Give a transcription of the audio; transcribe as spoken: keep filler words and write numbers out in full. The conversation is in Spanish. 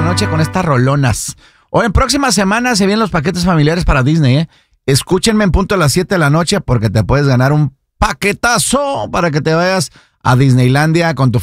noche con estas rolonas. O en próximas semanas se vienen los paquetes familiares para Disney, ¿eh? Escúchenme en punto a las siete de la noche porque te puedes ganar un paquetazo para que te vayas a Disneylandia con tu